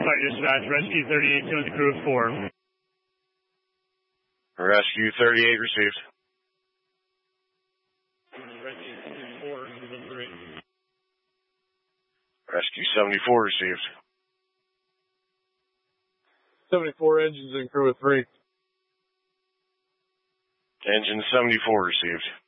Fire dispatch, Rescue 38 to the crew of 4. Rescue 38 received. Rescue 4, delivery. Rescue 74 received. 74 engines and crew of 3. Engine 74 received.